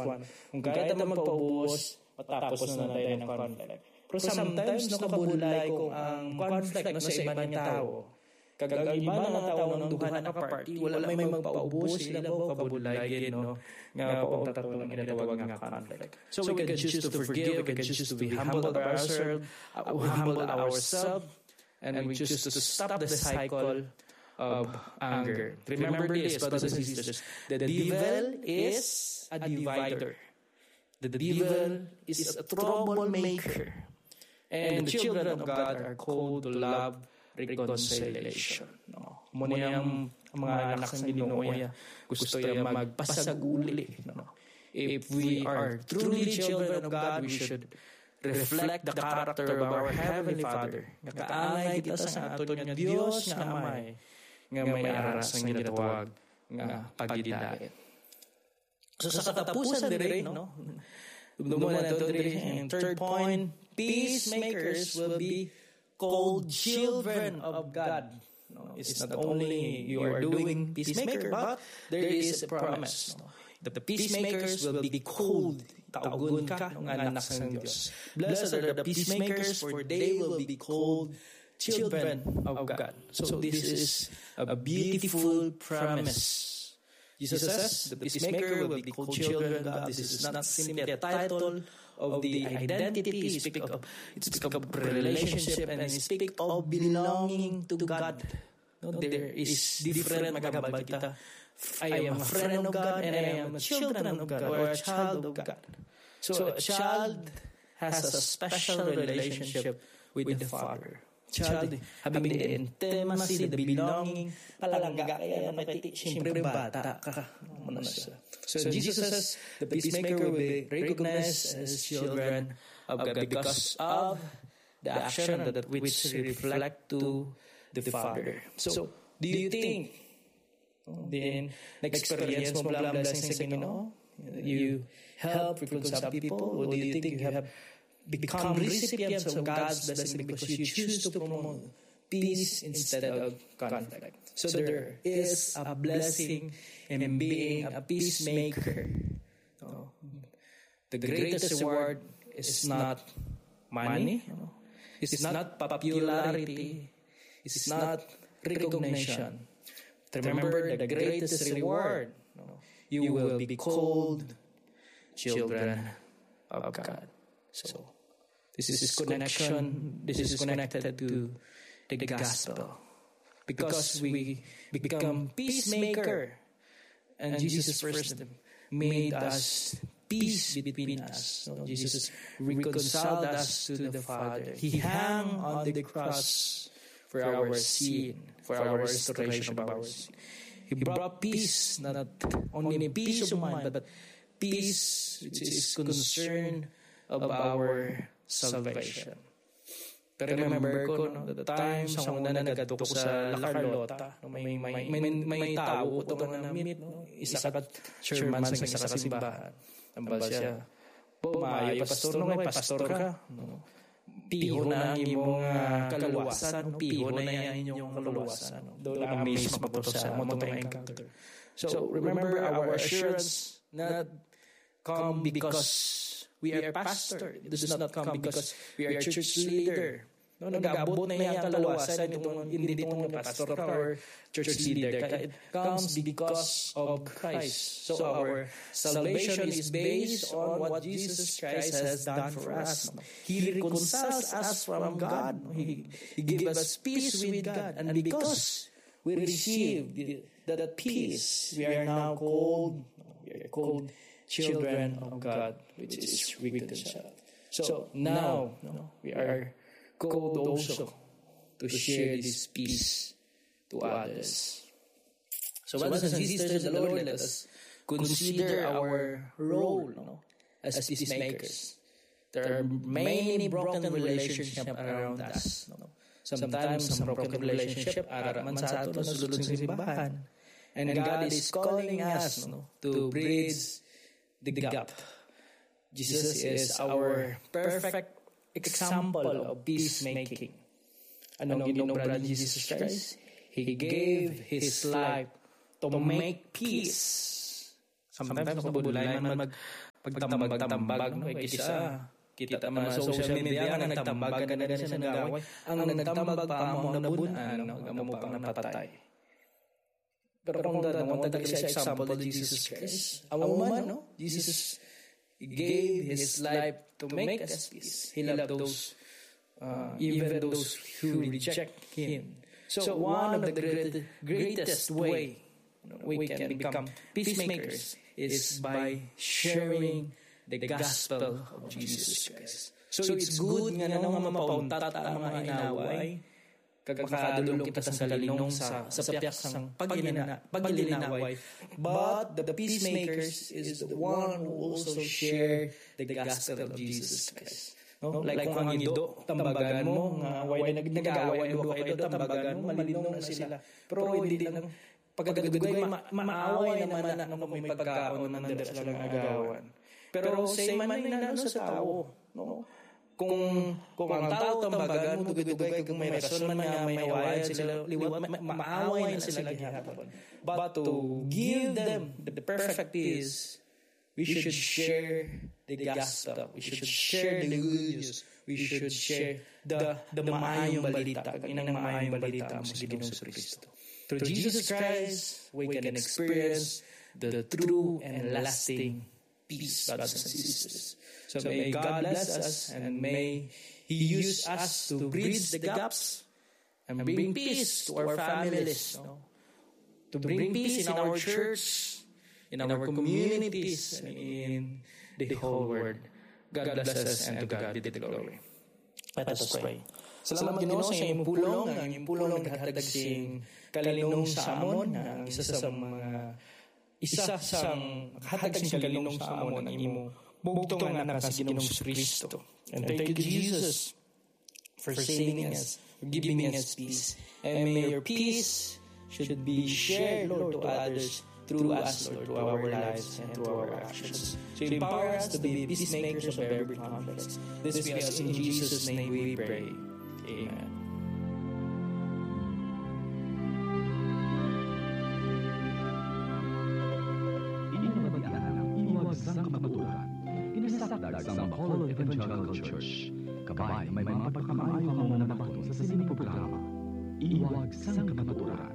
one. Kung kaya naman paubos, patapos na tayo ng conflict. Pero sometimes, nakabulay kung ang conflict sa iba niya tao. Kag iba na tao ng duha na party, wala may magpaubos, sila ba kabulay, no? Nga po ang tatlo ng ginatawag nga conflict. So we can choose to forgive, we can choose to be humble ourselves, and we choose to stop the cycle of anger. Remember this, brothers and sisters. The devil is a divider. The devil is a troublemaker. And the children of God are called to love reconciliation. No? Muna yung mga anak ng Ginoo gusto yung magpasaguli. No? If we are truly children of God, we should reflect the character of our Heavenly Father. Nakaangay kita sa aton nga Dios nga Amay, nga may aras ng ginatawag nga pagidait. So sa katapusan dire, no? Dumduman na ito dire. And third point, peacemakers will be called children of God. No, it's not only you are doing peacemaker, but there is a promise. No? The peacemakers will be called, taugon ka ng anak ng Diyos. Blessed are the peacemakers, for they will be called children of God. So this is a beautiful promise. Jesus says, the peacemaker will be called children of God. This is not simply a title of the identity. It speaks of relationship, and it speaks of belonging to God. No, there is different magabal kita. I am a friend of God, and I am a children of God, or a child of God. So a child has a special relationship with the Father. Child, having the intimacy, the belonging, palangga kaya na pati, siyempre bata ka. So Jesus says, the peacemaker will be recognized as children of God because of the action that which reflect to the Father. So, do you think, din, na-experience mo blang blessings sa Ginoo? You help reconcile people? Or do you think you have become recipients of God's blessing because you choose to promote peace instead of conflict? So there is a blessing in being a peacemaker. The greatest reward is not money. It's not popularity. It's not recognition. Remember, the greatest reward, you will be called children of God. So, this is connected to the gospel. Because we become peacemaker, and Jesus first made us peace between us. So Jesus reconciled us to the Father. He hung on the cross for our sin, for our restoration of our sin. He brought peace, not only peace of mind, but peace which is concerned of our salvation. Pero remember ko, the time sa una na nagato ko sa La Carlota, may tao ko ito nga namin, isa ka chairman sa isa ka simbahan. Tambal siya, maayo pastor, may pastor ka. Piho na ang imong kaluwasan, piho na ang inyong kaluwasan. Doon ang miss maputo sa motong encounter. So remember, our assurance not come because we are pastor. It does not come because we are church leader. No, nag-abot na yung kaluwasan itong pastor ka or church leader. It comes because of Christ. So our salvation is based on what Jesus Christ has done for us. He reconciles us from God. He gives us peace with God. And because we receive that peace, we are now called children of God, which is reconciled. So now we are called also to share this peace to others. So brothers and sisters, the Lord, let us consider our role as peacemakers. There are many broken relationships around us. Sometimes some broken relationship araman sa ato na sulod sa simbahan. And God is calling us to bridge the gap. Jesus is our perfect example of peacemaking. Anong ginobra ni Jesus Christ? He gave His life to make peace. Sometimes nakabudulay man pagtambag-tambag no kay kisa kita man sa social media nga nagtambag ka na din sa nagaway ang nagtambag pa mo nabunan no amo pang napatay. Pero kung tagal sa example Jesus Christ, our man, no? Jesus gave His life to make us peace. He loved those, even those who reject Him. So one of the greatest way we can become peacemakers is by sharing the gospel of Jesus Christ. So it's good nga nga mapauntat ang mga inaway kag makadulong kita sa kalinong sa piyak sang paggilinaway. But the peacemakers is the one who also share the gospel of Jesus Christ. No? Like kung ang ido, tambagan mo, way nagagaway mo kayo, tambagan mo, malinong na sila. Pero hindi lang, pagkagagagay, maaway naman na may pagkaon naman dala sila nagagawan. Pero same man na sa tao. No? Kung ang tao tambagan mo, dugay-dugay, kung may rason man nga, may awayan sila, liwat, maaway na sila gihapon. But to give them the perfect peace, we should share the gospel. We should share the good news. We should share the maayong balita. Inang maayong balita mo sa Ginoong Kristo. Through Jesus Christ, we can experience the true and lasting peace, brothers and sisters. So may God bless us and may He use us to bridge the gaps and bring peace to our families, no? To bring peace in our church, in our communities, and in the whole world. God bless us and to God be the glory. Let us pray. Salamat Ginoo sa iyong pulong, ang iyong pulong naghatag sing kalinong sa amon, ang isa sang hatag sing kalinong sa amon ang imo bugtong anak sa Ginoong Kristo. And thank you Jesus for saving us, for giving us peace. And may your peace should be shared, Lord, to others through us, Lord, to our lives and to our actions. So empower us to be peacemakers of every conflict. This we ask in Jesus' name we pray. Amen. Sang kamaturan, inisakdag sa Bacolod Evangelical Church. Kabay may mga pagkakaayo ang mga nabato sa sining programa. Iwag sang kamaturan.